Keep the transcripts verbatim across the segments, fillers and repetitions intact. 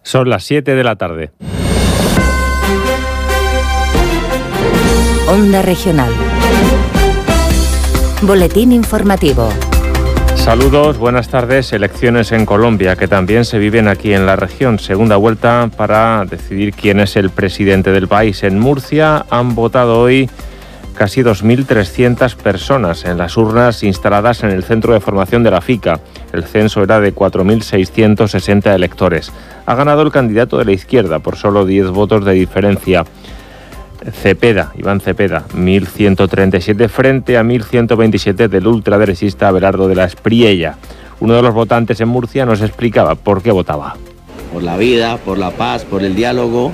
Son las siete de la tarde. Onda Regional. Boletín informativo. Saludos, buenas tardes. Elecciones en Colombia, que también se viven aquí en la región. Segunda vuelta para decidir quién es el presidente del país. En Murcia han votado hoy casi dos mil trescientas personas en las urnas instaladas en el centro de formación de la FICA. El censo era de cuatro mil seiscientos sesenta electores. Ha ganado el candidato de la izquierda por solo diez votos de diferencia. Cepeda, Iván Cepeda, mil ciento treinta y siete frente a mil ciento veintisiete del ultraderechista Abelardo de la Espriella. Uno de los votantes en Murcia nos explicaba por qué votaba. Por la vida, por la paz, por el diálogo,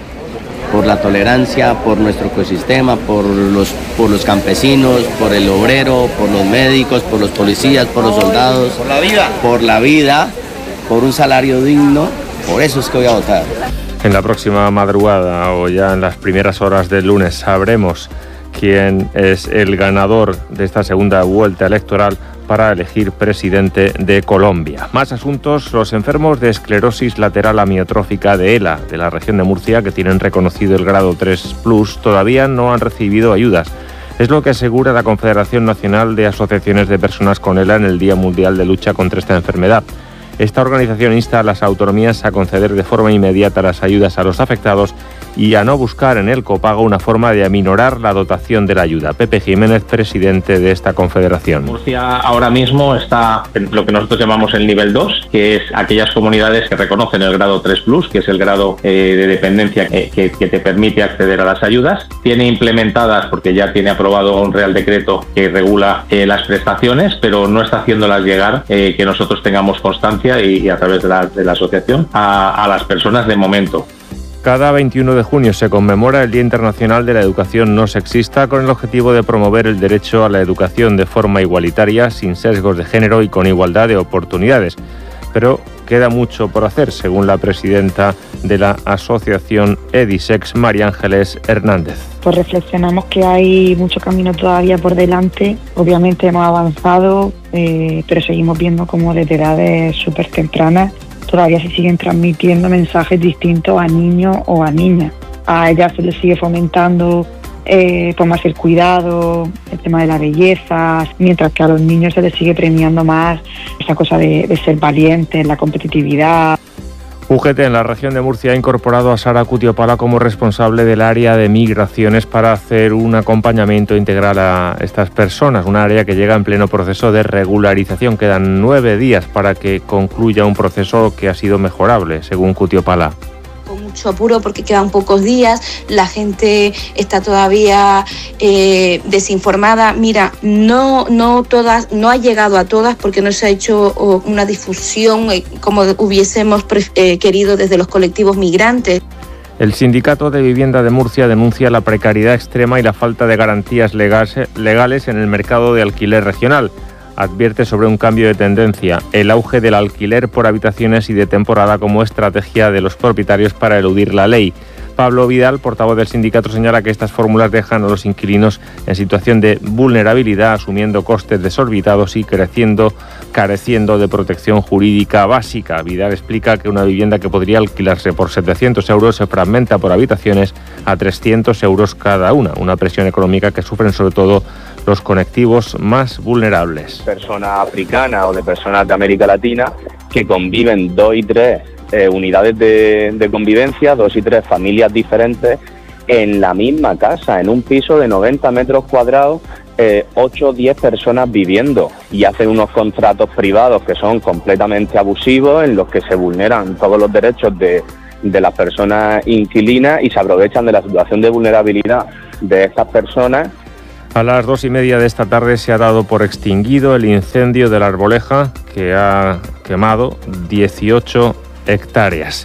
por la tolerancia, por nuestro ecosistema, por los, por los campesinos, por el obrero, por los médicos, por los policías, por los soldados. Por la vida. Por la vida, por un salario digno. Por eso es que voy a votar. En la próxima madrugada o ya en las primeras horas del lunes sabremos quién es el ganador de esta segunda vuelta electoral para elegir presidente de Colombia. Más asuntos: los enfermos de esclerosis lateral amiotrófica de ELA, de la región de Murcia, que tienen reconocido el grado tres plus, todavía no han recibido ayudas. Es lo que asegura la Confederación Nacional de Asociaciones de Personas con ELA en el Día Mundial de Lucha contra esta enfermedad. Esta organización insta a las autonomías a conceder de forma inmediata las ayudas a los afectados y a no buscar en el copago una forma de aminorar la dotación de la ayuda. Pepe Jiménez, presidente de esta confederación. Murcia ahora mismo está en lo que nosotros llamamos el nivel dos, que es aquellas comunidades que reconocen el grado tres plus, que es el grado eh, de dependencia eh, que, que te permite acceder a las ayudas. Tiene implementadas, porque ya tiene aprobado un Real Decreto que regula eh, las prestaciones, pero no está haciéndolas llegar, eh, que nosotros tengamos constancia y, y a través de la, de la asociación a, a las personas de momento. Cada veintiuno de junio se conmemora el Día Internacional de la Educación No Sexista, con el objetivo de promover el derecho a la educación de forma igualitaria, sin sesgos de género y con igualdad de oportunidades. Pero queda mucho por hacer, según la presidenta de la asociación Edisex, María Ángeles Hernández. Pues reflexionamos que hay mucho camino todavía por delante. Obviamente hemos avanzado, eh, pero seguimos viendo como desde edades súper tempranas todavía se siguen transmitiendo mensajes distintos a niños o a niñas. A ellas se les sigue fomentando eh, pues más el cuidado, el tema de la belleza, mientras que a los niños se les sigue premiando más esa cosa de, de ser valientes, la competitividad. U G T en la región de Murcia ha incorporado a Sara Cutiopala como responsable del área de migraciones para hacer un acompañamiento integral a estas personas, un área que llega en pleno proceso de regularización. Quedan nueve días para que concluya un proceso que ha sido mejorable, según Cutiopala. Con mucho apuro porque quedan pocos días, la gente está todavía eh, desinformada. Mira, no, no todas, no ha llegado a todas porque no se ha hecho oh, una difusión eh, como hubiésemos eh, querido desde los colectivos migrantes. El Sindicato de Vivienda de Murcia denuncia la precariedad extrema y la falta de garantías legales en el mercado de alquiler regional. Advierte sobre un cambio de tendencia, el auge del alquiler por habitaciones y de temporada como estrategia de los propietarios para eludir la ley. Pablo Vidal, portavoz del sindicato, señala que estas fórmulas dejan a los inquilinos en situación de vulnerabilidad, asumiendo costes desorbitados y creciendo, careciendo de protección jurídica básica. Vidal explica que una vivienda que podría alquilarse por setecientos euros se fragmenta por habitaciones a trescientos euros cada una, una presión económica que sufren sobre todo los colectivos más vulnerables. Personas africanas o de personas de América Latina que conviven dos y tres eh, unidades de, de convivencia, dos y tres familias diferentes en la misma casa, en un piso de noventa metros cuadrados, eh, ocho o diez personas viviendo, y hacen unos contratos privados que son completamente abusivos, en los que se vulneran todos los derechos de, de las personas inquilinas y se aprovechan de la situación de vulnerabilidad de estas personas. A las dos y media de esta tarde se ha dado por extinguido el incendio de la Arboleja, que ha quemado dieciocho hectáreas.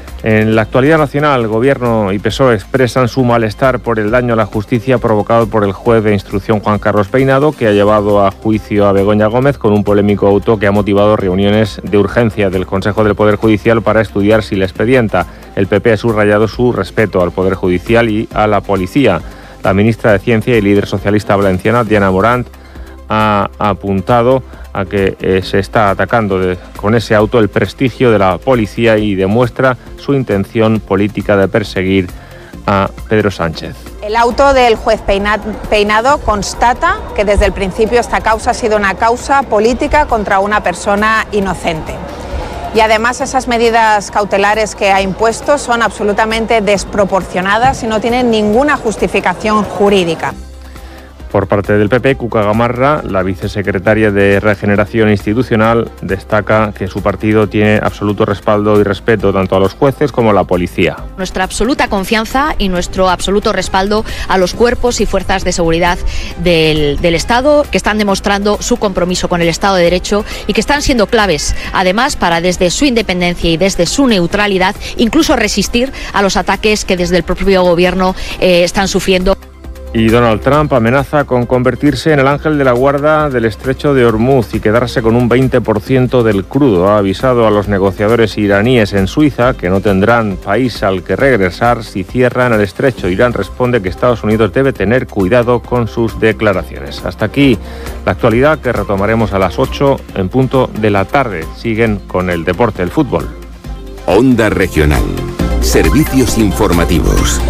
En la actualidad nacional, Gobierno y P S O E expresan su malestar por el daño a la justicia provocado por el juez de instrucción Juan Carlos Peinado, que ha llevado a juicio a Begoña Gómez con un polémico auto que ha motivado reuniones de urgencia del Consejo del Poder Judicial para estudiar si la expedienta. El P P ha subrayado su respeto al Poder Judicial y a la policía. La ministra de Ciencia y líder socialista valenciana, Diana Morant, ha apuntado a que eh, se está atacando de, con ese auto el prestigio de la policía y demuestra su intención política de perseguir a Pedro Sánchez. El auto del juez Peinado constata que desde el principio esta causa ha sido una causa política contra una persona inocente. Y además esas medidas cautelares que ha impuesto son absolutamente desproporcionadas y no tienen ninguna justificación jurídica. Por parte del P P, Cuca Gamarra, la vicesecretaria de Regeneración Institucional, destaca que su partido tiene absoluto respaldo y respeto tanto a los jueces como a la policía. Nuestra absoluta confianza y nuestro absoluto respaldo a los cuerpos y fuerzas de seguridad del, del Estado, que están demostrando su compromiso con el Estado de Derecho y que están siendo claves, además, para desde su independencia y desde su neutralidad, incluso resistir a los ataques que desde el propio Gobierno eh, están sufriendo. Y Donald Trump amenaza con convertirse en el ángel de la guarda del estrecho de Hormuz y quedarse con un veinte por ciento del crudo. Ha avisado a los negociadores iraníes en Suiza que no tendrán país al que regresar si cierran el estrecho. Irán responde que Estados Unidos debe tener cuidado con sus declaraciones. Hasta aquí la actualidad, que retomaremos a las ocho en punto de la tarde. Siguen con el deporte, el fútbol. Onda Regional. Servicios informativos.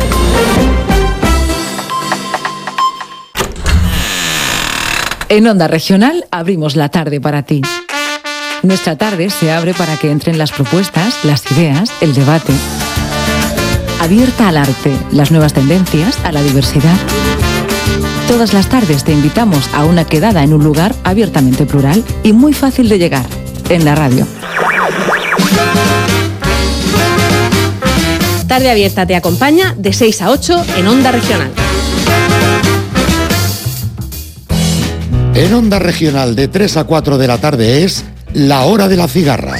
En Onda Regional abrimos la tarde para ti. Nuestra tarde se abre para que entren las propuestas, las ideas, el debate. Abierta al arte, las nuevas tendencias, a la diversidad. Todas las tardes te invitamos a una quedada en un lugar abiertamente plural y muy fácil de llegar, en la radio. Tarde Abierta te acompaña de seis a ocho en Onda Regional. En Onda Regional de tres a cuatro de la tarde es La Hora de la Cigarra.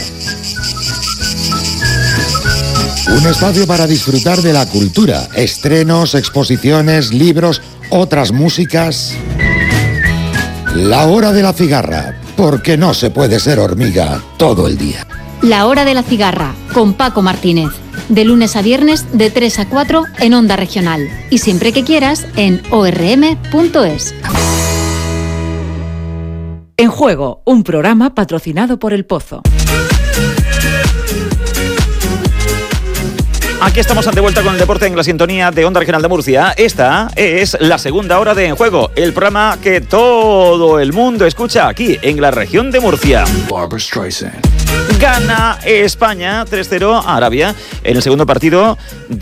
Un espacio para disfrutar de la cultura, estrenos, exposiciones, libros, otras músicas. La Hora de la Cigarra, porque no se puede ser hormiga todo el día. La Hora de la Cigarra, con Paco Martínez. De lunes a viernes, de tres a cuatro en Onda Regional. Y siempre que quieras, en o r m punto es. En Juego, un programa patrocinado por El Pozo. Aquí estamos ante vuelta con el deporte en la sintonía de Onda Regional de Murcia. Esta es la segunda hora de En Juego, el programa que todo el mundo escucha aquí en la región de Murcia. Gana España tres cero a Arabia en el segundo partido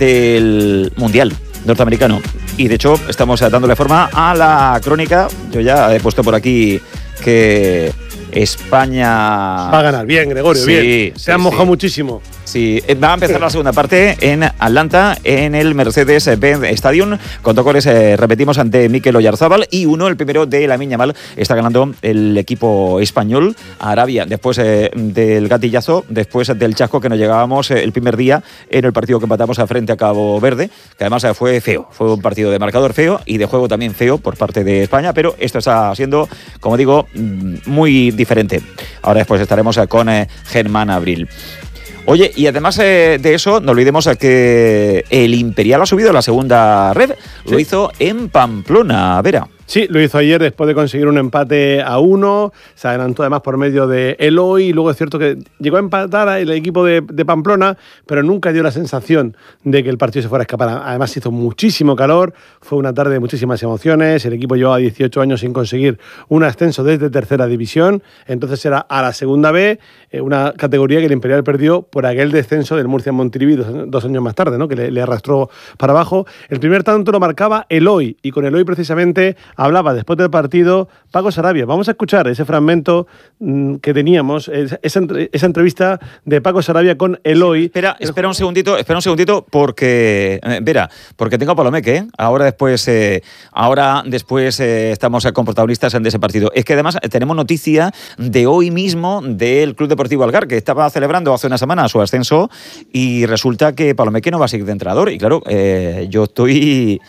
del Mundial norteamericano. Y de hecho estamos dándole forma a la crónica. Yo ya he puesto por aquí que España va a ganar. Bien, Gregorio, sí, bien. Se sí, han mojado sí. muchísimo. Sí, va a empezar la segunda parte en Atlanta, en el Mercedes-Benz Stadium, con dos goles, eh, repetimos, ante Mikel Oyarzábal y uno, el primero de Lamine Yamal. Está ganando el equipo español a Arabia, después eh, del gatillazo, después del chasco que nos llegábamos eh, el primer día en el partido que empatamos a frente a Cabo Verde, que además eh, fue feo, fue un partido de marcador feo y de juego también feo por parte de España, pero esto está siendo, como digo, muy diferente. Ahora después estaremos eh, con eh, Germán Abril. Oye, y además eh, de eso, no olvidemos que el Imperial ha subido a la segunda red. Sí. Lo hizo en Pamplona, Vera. Sí, lo hizo ayer después de conseguir un empate a uno. Se adelantó además por medio de Eloy. Y luego es cierto que llegó a empatar el equipo de, de Pamplona, pero nunca dio la sensación de que el partido se fuera a escapar. Además hizo muchísimo calor. Fue una tarde de muchísimas emociones. El equipo llevaba dieciocho años sin conseguir un ascenso desde tercera división. Entonces era a la segunda B, una categoría que el Imperial perdió por aquel descenso del Murcia Montilivi dos, dos años más tarde, ¿no? Que le, le arrastró para abajo. El primer tanto lo marcaba Eloy. Y con Eloy precisamente hablaba después del partido Paco Sarabia. Vamos a escuchar ese fragmento mmm, que teníamos, esa, esa entrevista de Paco Sarabia con Eloy. Espera, espera un segundito, espera un segundito, porque, eh, Vera, porque tengo a Palomeque, ¿eh? Ahora después, eh, ahora después eh, estamos con protagonistas de ese partido. Es que además tenemos noticia de hoy mismo del Club Deportivo Algar, que estaba celebrando hace una semana su ascenso, y resulta que Palomeque no va a seguir de entrenador. Y claro, eh, yo estoy...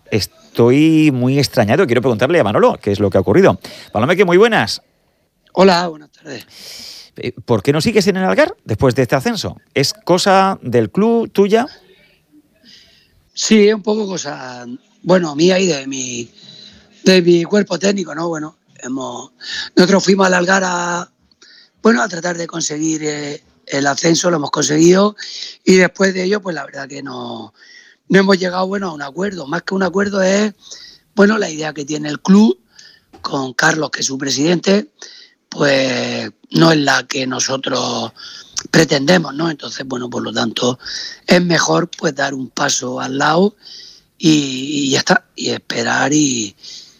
Estoy muy extrañado. Quiero preguntarle a Manolo qué es lo que ha ocurrido. Palomeque, muy buenas. Hola, buenas tardes. ¿Por qué no sigues en el Algar después de este ascenso? ¿Es cosa del club, tuya? Sí, un poco cosa, bueno, mía y de mi, de mi cuerpo técnico, ¿no? Bueno, hemos, nosotros fuimos al Algar a, bueno, a tratar de conseguir eh, el ascenso, lo hemos conseguido, y después de ello, pues la verdad que no, no hemos llegado, bueno, a un acuerdo. Más que un acuerdo es, bueno, la idea que tiene el club con Carlos, que es su presidente, pues no es la que nosotros pretendemos, ¿no? Entonces, bueno, por lo tanto, es mejor pues dar un paso al lado y, y ya está, y esperar y,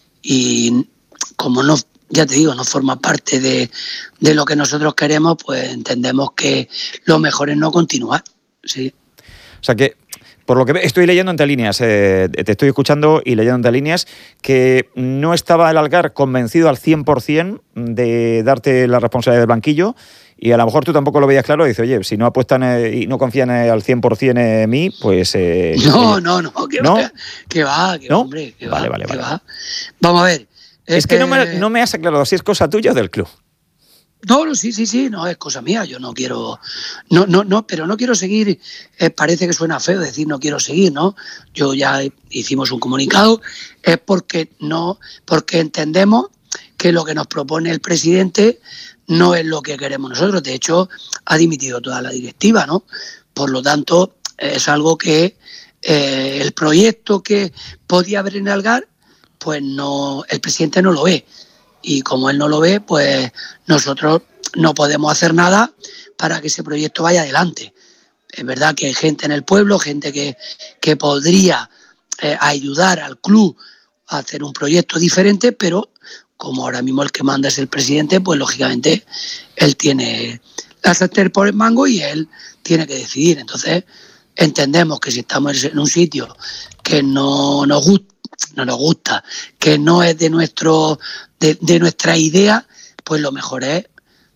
y como no, ya te digo, no forma parte de, de lo que nosotros queremos, pues entendemos que lo mejor es no continuar, sí. O sea que, por lo que estoy leyendo entre líneas, eh, te estoy escuchando y leyendo entre líneas, que no estaba el Algar convencido al cien por ciento de darte la responsabilidad del banquillo, y a lo mejor tú tampoco lo veías claro y dices, oye, si no apuestan eh, y no confían eh, al cien por ciento en mí, pues... Eh, no, no, no, que ¿no? va, que va, que ¿no? hombre, que vale, va, vale, que vale. va. Vamos a ver. Es, es que, que no, me, no me has aclarado si es cosa tuya o del club. No, no, sí, sí, sí, no es cosa mía, yo no quiero, no, no, no, pero no quiero seguir, eh, parece que suena feo decir no quiero seguir, ¿no? Yo ya hicimos un comunicado, es porque no, porque entendemos que lo que nos propone el presidente no es lo que queremos nosotros, de hecho ha dimitido toda la directiva, ¿no? Por lo tanto, es algo que eh, el proyecto que podía haber en Algar, pues no, el presidente no lo ve. Y como él no lo ve, pues nosotros no podemos hacer nada para que ese proyecto vaya adelante. Es verdad que hay gente en el pueblo, gente que, que podría eh, ayudar al club a hacer un proyecto diferente, pero como ahora mismo el que manda es el presidente, pues lógicamente él tiene la sartén por el mango y él tiene que decidir. Entonces entendemos que si estamos en un sitio que no nos gusta, no nos gusta, que no es de nuestro de, de nuestra idea, pues lo mejor es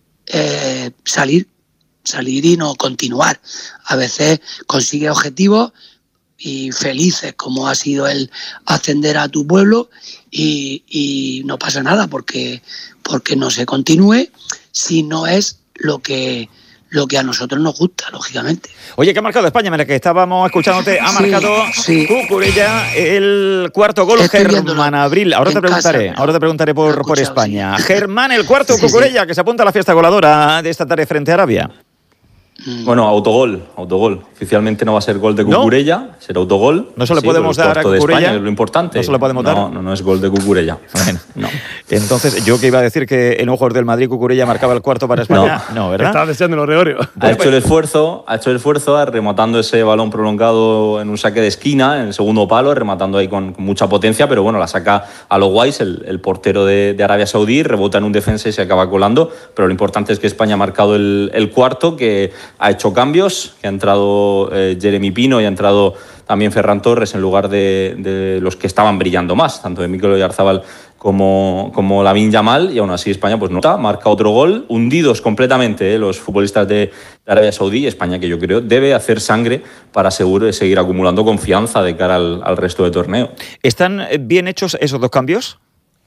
eh, salir, salir y no continuar. A veces consigues objetivos y felices, como ha sido el ascender a tu pueblo, y, y no pasa nada porque, porque no se continúe si no es lo que lo que a nosotros nos gusta, lógicamente. Oye, ¿qué ha marcado España? Mira, que estábamos escuchándote, ha Sí, marcado sí. Cucurella el cuarto gol, Estoy viéndolo Germán Abril. Ahora te en preguntaré, casa, ahora te preguntaré por, lo he por escuchado, España. Germán, el cuarto Sí, sí. Cucurella, que se apunta a la fiesta goleadora de esta tarde frente a Arabia. Bueno, autogol, autogol. Oficialmente no va a ser gol de Cucurella, será autogol. No se le Sí, podemos pero el dar a cuarto de Cucurella. España, que es lo importante. No se le podemos dar. No, no, no es gol de Cucurella. Bueno, no. Entonces, yo que iba a decir que el nuevo jugador del Madrid, Cucurella, marcaba el cuarto para España. No, no ¿verdad? Estaba deseando el Gregorio. Ha hecho el esfuerzo, ha hecho el esfuerzo rematando ese balón prolongado en un saque de esquina, en el segundo palo, rematando ahí con, con mucha potencia, pero bueno, la saca a lo guays el, el portero de, de Arabia Saudí, rebota en un defensa y se acaba colando, pero lo importante es que España ha marcado el, el cuarto, que ha hecho cambios, que ha entrado eh, Jeremy Pino y ha entrado también Ferran Torres en lugar de, de los que estaban brillando más, tanto de Mikel Oyarzabal como, como Lamine Yamal, y aún así España pues no está, marca otro gol, hundidos completamente eh, los futbolistas de, de Arabia Saudí. España, que yo creo debe hacer sangre para seguro seguir acumulando confianza de cara al, al resto de torneo. ¿Están bien hechos esos dos cambios?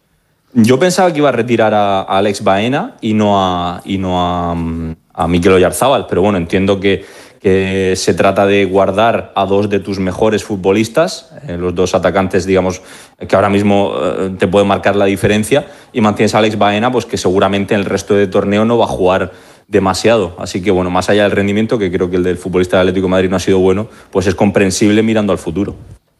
Yo pensaba que iba a retirar a, a Alex Baena y no a, y no a, a Mikel Oyarzabal, pero bueno, entiendo que, que se trata de guardar a dos de tus mejores futbolistas, eh, los dos atacantes, digamos, que ahora mismo eh, te pueden marcar la diferencia, y mantienes a Alex Baena, pues que seguramente en el resto de torneo no va a jugar demasiado. Así que bueno, más allá del rendimiento, que creo que el del futbolista del Atlético de Madrid no ha sido bueno, pues es comprensible mirando al futuro.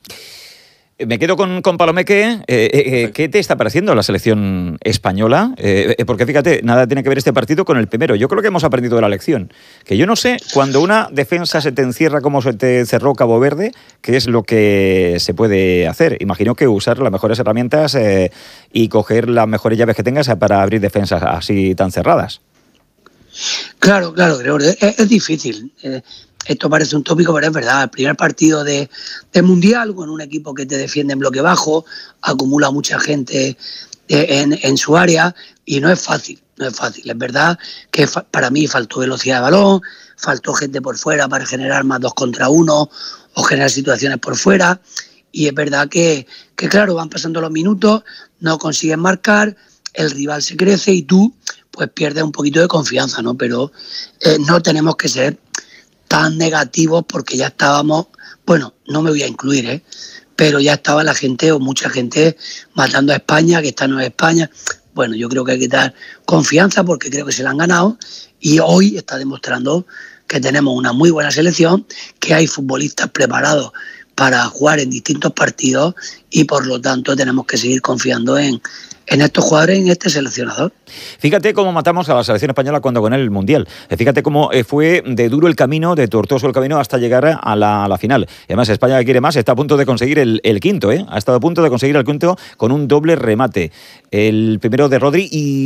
Me quedo con, con Palomeque. Eh, eh, ¿Qué te está pareciendo la selección española? Eh, eh, porque fíjate, nada tiene que ver este partido con el primero. Yo creo que hemos aprendido de la lección. Que yo no sé, cuando una defensa se te encierra como se te cerró Cabo Verde, qué es lo que se puede hacer. Imagino que usar las mejores herramientas eh, y coger las mejores llaves que tengas para abrir defensas así tan cerradas. Claro, claro, Gregorio, es, es difícil. Eh, esto parece un tópico, pero es verdad. El primer partido de, de Mundial, con un equipo que te defiende en bloque bajo, acumula mucha gente en, en su área y no es fácil, no es fácil. Es verdad que fa- para mí faltó velocidad de balón, faltó gente por fuera para generar más dos contra uno o generar situaciones por fuera, y es verdad que, que claro, van pasando los minutos, no consiguen marcar, el rival se crece y tú pues pierdes un poquito de confianza, ¿no? Pero eh, no tenemos que ser tan negativos porque ya estábamos, bueno, no me voy a incluir, ¿eh? Pero ya estaba la gente o mucha gente matando a España, que esta no es España. bueno, yo creo que hay que dar confianza porque creo que se la han ganado y hoy está demostrando que tenemos una muy buena selección, que hay futbolistas preparados para jugar en distintos partidos y por lo tanto tenemos que seguir confiando en, en estos jugadores, en este seleccionador. Fíjate cómo matamos a la selección española cuando ganó el Mundial. Fíjate cómo fue de duro el camino, de tortuoso el camino hasta llegar a la, a la final. Y además España, que quiere más, está a punto de conseguir el, el quinto, ¿eh? Ha estado a punto de conseguir el quinto con un doble remate. El primero de Rodri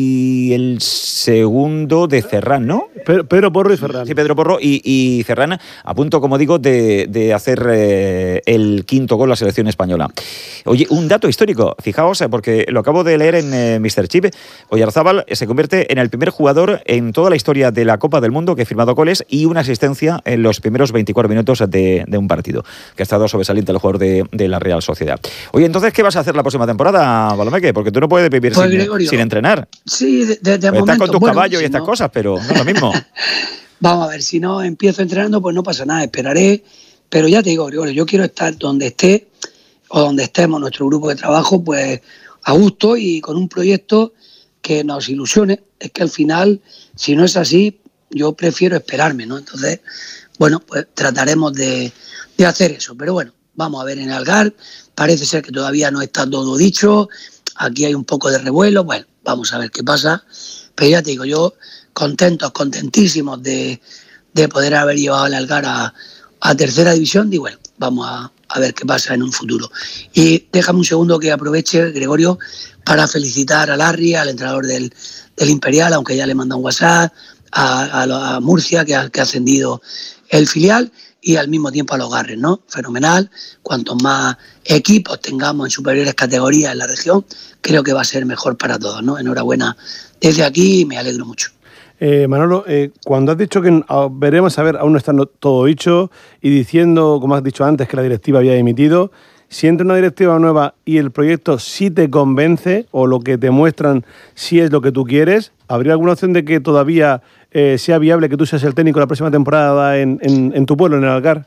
y el segundo de Ferran, ¿no? Pedro, Pedro Porro y Ferran. Sí, Pedro Porro y, y Ferran a punto, como digo, de, de hacer eh, el quinto gol la selección española. Oye, un dato histórico, fijaos, porque lo acabo de leer en eh, míster Chip. Oyarzábal se convierte en el primer jugador en toda la historia de la Copa del Mundo que ha firmado goles y una asistencia en los primeros veinticuatro minutos de, de un partido, que ha estado sobresaliente el jugador de, de la Real Sociedad. Oye, entonces, ¿qué vas a hacer la próxima temporada, Balomeque? Porque tú no puedes vivir pues, sin, Gregorio, sin entrenar. Sí, de, de, de momento. Estás con tus bueno, caballos si y estas no, cosas, pero no es lo mismo. Vamos a ver, si no empiezo entrenando, pues no pasa nada, esperaré. Pero ya te digo, Gregorio, yo quiero estar donde esté o donde estemos nuestro grupo de trabajo, pues a gusto y con un proyecto que nos ilusione. Es que al final, si no es así, yo prefiero esperarme, ¿no? Entonces, bueno, pues trataremos de, de hacer eso. Pero bueno, vamos a ver en Algar, parece ser que todavía no está todo dicho, aquí hay un poco de revuelo, bueno, vamos a ver qué pasa. Pero ya te digo, yo contentos, contentísimos de, de poder haber llevado al Algar a, a tercera división, y bueno, vamos a, a ver qué pasa en un futuro. Y déjame un segundo que aproveche, Gregorio, para felicitar a Larry, al entrenador del, del Imperial, aunque ya le manda un WhatsApp, a, a, a Murcia, que ha, que ha ascendido el filial, y al mismo tiempo a los Garres, ¿no? Fenomenal. Cuantos más equipos tengamos en superiores categorías en la región, creo que va a ser mejor para todos, ¿no? Enhorabuena desde aquí y me alegro mucho. Eh, Manolo, eh, cuando has dicho que ah, veremos, a ver, aún no está todo dicho, y diciendo, como has dicho antes, que la directiva había emitido, si entra una directiva nueva y el proyecto sí te convence, o lo que te muestran sí es lo que tú quieres, ¿habría alguna opción de que todavía eh, sea viable que tú seas el técnico la próxima temporada en, en, en tu pueblo, en el Algar?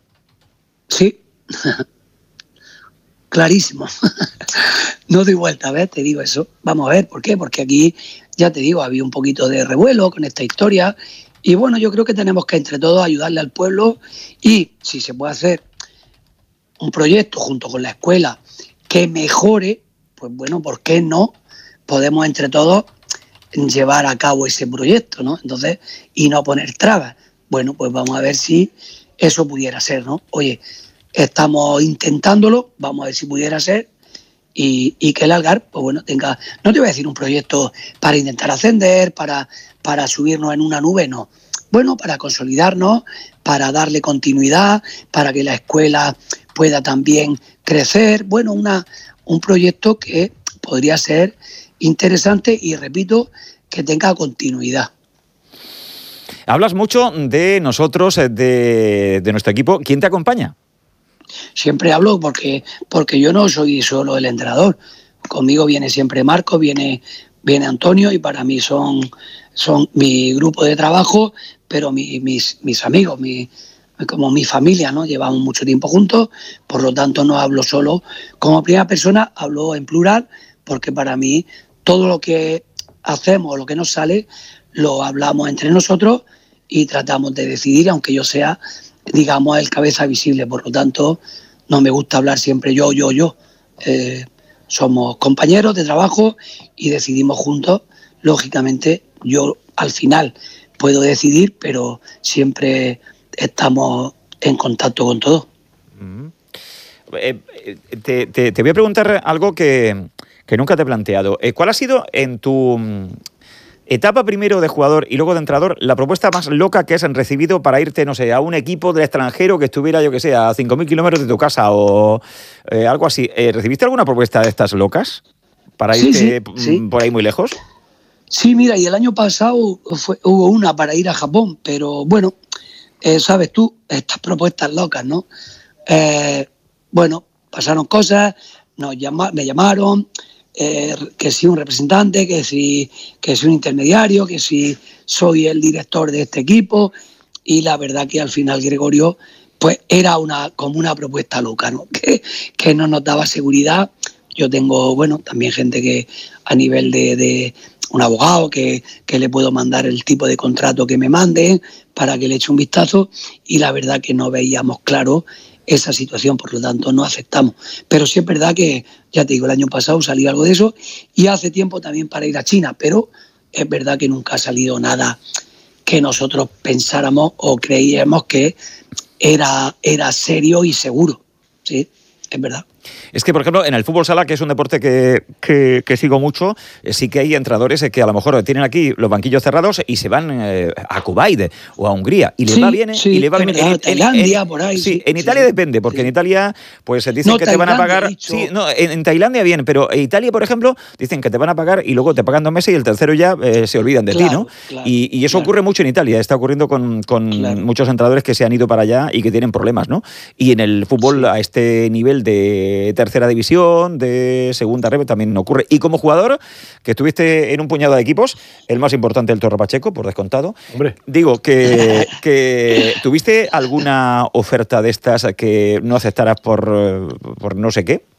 Sí, clarísimo. No doy vuelta, ¿ves? Te digo eso. Vamos a ver, ¿por qué? Porque aquí, ya te digo, había un poquito de revuelo con esta historia y bueno, yo creo que tenemos que entre todos ayudarle al pueblo y si se puede hacer un proyecto junto con la escuela que mejore, pues bueno, ¿por qué no podemos entre todos llevar a cabo ese proyecto, ¿no? Entonces, y no poner trabas. Bueno, pues vamos a ver si eso pudiera ser, ¿no? Oye, estamos intentándolo, vamos a ver si pudiera ser y, y que el Algar, pues bueno, tenga, no te voy a decir un proyecto para intentar ascender, para, para subirnos en una nube, no. Bueno, para consolidarnos, para darle continuidad, para que la escuela pueda también crecer. Bueno, una, un proyecto que podría ser interesante y, repito, que tenga continuidad. Hablas mucho de nosotros, de, de nuestro equipo. ¿Quién te acompaña? Siempre hablo porque, porque yo no soy solo el entrenador. Conmigo viene siempre Marco, viene, viene Antonio y para mí son, son mi grupo de trabajo, pero mi, mis, mis amigos, mi, como mi familia, ¿no? Llevamos mucho tiempo juntos, por lo tanto no hablo solo como primera persona, hablo en plural, porque para mí todo lo que hacemos, lo que nos sale, lo hablamos entre nosotros y tratamos de decidir, aunque yo sea, digamos, el cabeza visible. Por lo tanto, no me gusta hablar siempre yo, yo, yo. Eh, somos compañeros de trabajo y decidimos juntos. Lógicamente, yo al final puedo decidir, pero siempre estamos en contacto con todos. Mm. Eh, te, te, te voy a preguntar algo que, que nunca te he planteado. Eh, ¿Cuál ha sido en tu etapa primero de jugador y luego de entrenador la propuesta más loca que has recibido para irte, no sé, a un equipo del extranjero que estuviera, yo que sé, a cinco mil kilómetros de tu casa o eh, algo así? Eh, ¿Recibiste alguna propuesta de estas locas para sí, irte sí, sí. por ahí muy lejos? Sí, mira, y el año pasado fue, hubo una para ir a Japón, pero bueno, eh, sabes tú, estas propuestas locas, ¿no? Eh, bueno, pasaron cosas, nos llama, me llamaron, eh, que si un representante, que si, que si un intermediario, que si soy el director de este equipo, y la verdad que al final, Gregorio, pues era una como una propuesta loca, ¿no? Que, que no nos daba seguridad. yo tengo, bueno, también gente que a nivel de, de un abogado que, que le puedo mandar el tipo de contrato que me mande para que le eche un vistazo, y la verdad que no veíamos claro esa situación, por lo tanto no aceptamos. Pero sí es verdad que, ya te digo, el año pasado salió algo de eso, y hace tiempo también para ir a China, pero es verdad que nunca ha salido nada que nosotros pensáramos o creíamos que era, era serio y seguro, ¿sí? Es verdad. Es que, por ejemplo, en el fútbol sala, que es un deporte que, que, que sigo mucho, eh, sí que hay entrenadores que a lo mejor tienen aquí los banquillos cerrados y se van eh, a Kuwait o a Hungría y les Sí, va bien. sí, y les va es bien. verdad, En- en- Tailandia, en- por ahí, Sí, sí, en Italia sí, depende, porque en Italia pues dicen No, que te van a Tailandia, pagar. he dicho. Sí, no, en, en Tailandia bien, pero en Italia, por ejemplo, dicen que te van a pagar y luego te pagan dos meses y el tercero ya eh, se olvidan de ti, Claro, ¿no? claro, y, y eso claro. ocurre mucho en Italia, está ocurriendo con, con muchos entrenadores que se han ido para allá y que tienen problemas, ¿no? Y en el fútbol a este nivel de tercera división, de segunda red, también ocurre. Y como jugador, que estuviste en un puñado de equipos, el más importante, el Torre Pacheco, por descontado. Hombre. Digo, que, que ¿tuviste alguna oferta de estas que no aceptaras por, eh, por no sé qué?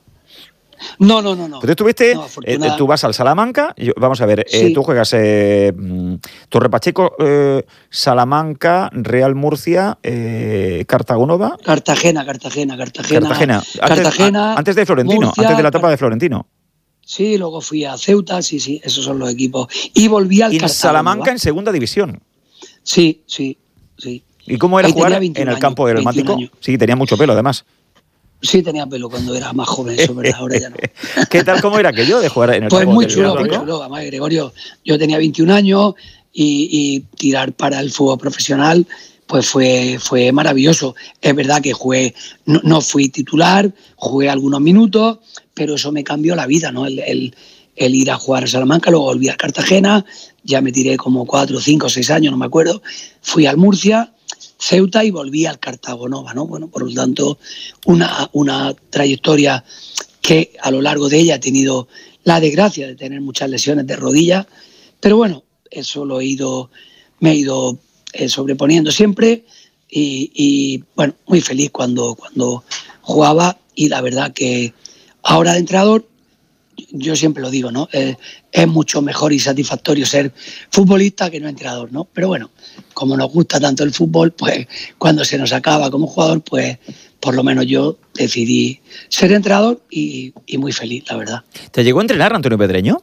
No, no, no, no. Pues tú estuviste, No, eh, afortunada- tú vas al Salamanca, yo- vamos a ver, eh, Sí. tú juegas eh, mm, Torre Pacheco, eh, Salamanca, Real Murcia, eh, Cartagonova. Cartagena, Cartagena, Cartagena. Cartagena. Antes, Cartagena, a- antes de Florentino, Murcia, antes de la etapa de Florentino. Sí, luego fui a Ceuta, sí, sí, esos son los equipos. Y volví al Y en Cartagonova. Salamanca en segunda división. Sí, sí, sí. ¿Y cómo era Ahí tenía jugar en veintiún el campo del años, Mático? veintiún años. Sí, tenía mucho pelo además. Sí, tenía pelo cuando era más joven, eso es verdad, ahora ya no. ¿Qué tal, cómo era aquello de jugar en el Pues campo muy del chulo, muy Mático? chulo. Además, Gregorio, yo tenía veintiún años y, y tirar para el fútbol profesional pues fue, fue maravilloso. Es verdad que jugué, no, no fui titular, jugué algunos minutos, pero eso me cambió la vida, ¿no? El, el- el ir a jugar a Salamanca, luego volví a Cartagena, ya me tiré como cuatro, cinco, seis años, no me acuerdo. Fui al Murcia, Ceuta y volví al Cartagonova, ¿no? Bueno, por lo tanto, una, una trayectoria que a lo largo de ella he tenido la desgracia de tener muchas lesiones de rodilla, pero bueno, eso lo he ido, me he ido eh, sobreponiendo siempre y, y, bueno, muy feliz cuando, cuando jugaba, y la verdad que ahora de entrenador, yo siempre lo digo, ¿no? Eh, es mucho mejor y satisfactorio ser futbolista que no entrenador, ¿no? Pero bueno, como nos gusta tanto el fútbol, pues cuando se nos acaba como jugador, pues por lo menos yo decidí ser entrenador y, y muy feliz, la verdad. ¿Te llegó a entrenar Antonio Pedreño?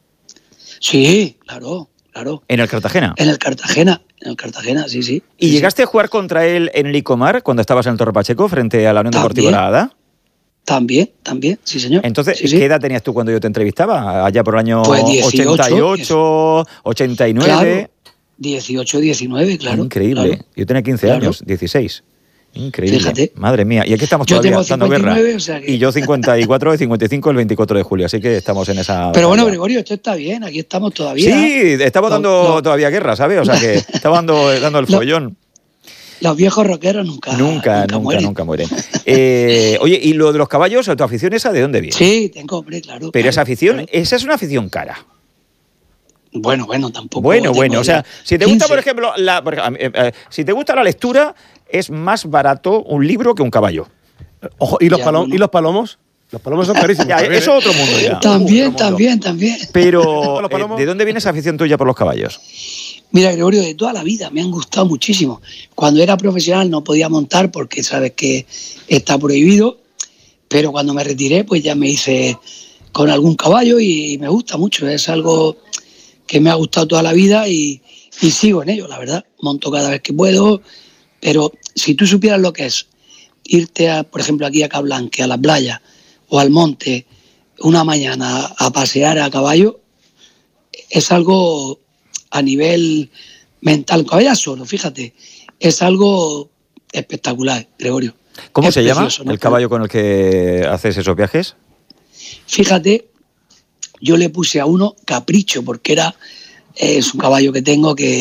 Sí, claro, claro. En el Cartagena. En el Cartagena, en el Cartagena, sí, sí. ¿Y Sí, llegaste a jugar contra él en el Icomar cuando estabas en el Torre Pacheco frente a la Unión Deportiva También. La Hada? También, también, sí, señor. Entonces, Sí, sí. ¿qué edad tenías tú cuando yo te entrevistaba? Allá por el año Pues dieciocho, ochenta y ocho, ochenta y nueve. Claro, dieciocho, diecinueve, claro. Increíble. claro. Yo tenía quince Claro. años, dieciséis. Increíble. Fíjate. Madre mía. Y aquí estamos Yo todavía tengo dando guerra. cincuenta y nueve, o sea que- Y yo cincuenta y cuatro, de cincuenta y cinco el veinticuatro de julio. Así que estamos en esa. Pero bueno, batalla. Gregorio, esto está bien, aquí estamos todavía. Sí, estamos Lo- dando lo- todavía guerra, ¿sabes? O sea que estamos dando, dando el Lo- follón. Los viejos rockeros nunca, Nunca, nunca, mueren. nunca mueren. Eh, oye, ¿y lo de los caballos, tu afición esa, de dónde viene? Sí, tengo, hombre, claro. Pero claro, esa afición, claro. esa es una afición cara. Bueno, bueno, tampoco. Bueno, tengo bueno, o sea, ya si te gusta, quince. por ejemplo, la, por ejemplo, eh, eh, si te gusta la lectura, es más barato un libro que un caballo. Ojo, ¿y los, Ya, palom- bueno. ¿y los palomos? Los palomos son carísimos. Ya, también, eso ¿eh? otro mundo ya. También, también, también. Pero, Los eh, palomos. ¿de dónde viene esa afición tuya por los caballos? Mira, Gregorio, de toda la vida me han gustado muchísimo. Cuando era profesional no podía montar porque sabes que está prohibido, pero cuando me retiré pues ya me hice con algún caballo y me gusta mucho. Es algo que me ha gustado toda la vida y, y sigo en ello, la verdad. Monto cada vez que puedo, pero si tú supieras lo que es irte, a, por ejemplo, aquí a Cablanque, a la playa o al monte una mañana a pasear a caballo, es algo a nivel mental, caballo solo, fíjate, es algo espectacular, Gregorio. ¿Cómo Es se llama precioso, ¿no? el caballo con el que haces esos viajes? Fíjate, yo le puse a uno Capricho, porque era, es un caballo que tengo que